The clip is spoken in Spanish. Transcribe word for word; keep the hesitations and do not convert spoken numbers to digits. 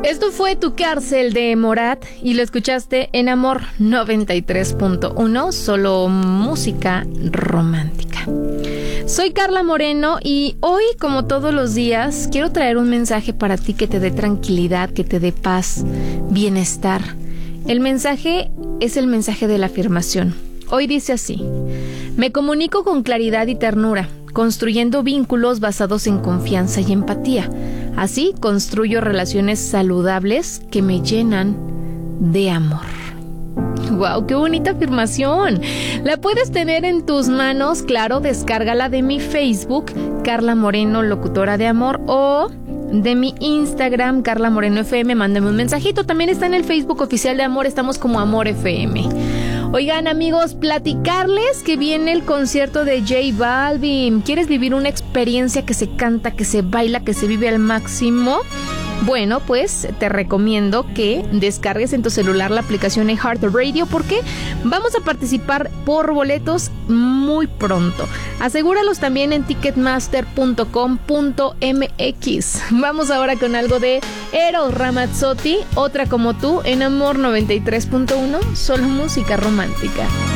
Esto fue Tu Cárcel de Morat y lo escuchaste en Amor noventa y tres punto uno, solo música romántica. Soy Carla Moreno y hoy, como todos los días, quiero traer un mensaje para ti que te dé tranquilidad, que te dé paz, bienestar. El mensaje es el mensaje de la afirmación. Hoy dice así: me comunico con claridad y ternura, construyendo vínculos basados en confianza y empatía. Así construyo relaciones saludables que me llenan de amor. ¡Wow! ¡Qué bonita afirmación! La puedes tener en tus manos, claro, descárgala de mi Facebook, Carla Moreno, locutora de amor, o de mi Instagram, Carla Moreno F M, mándame un mensajito. También está en el Facebook oficial de Amor, estamos como Amor F M. Oigan, amigos, platicarles que viene el concierto de J Balvin. ¿Quieres vivir una experiencia que se canta, que se baila, que se vive al máximo? Bueno, pues te recomiendo que descargues en tu celular la aplicación iHeartRadio porque vamos a participar por boletos muy pronto. Asegúralos también en ticketmaster punto com punto m x. Vamos ahora con algo de Eros Ramazzotti, Otra como tú, en Amor noventa y tres punto uno, solo música romántica.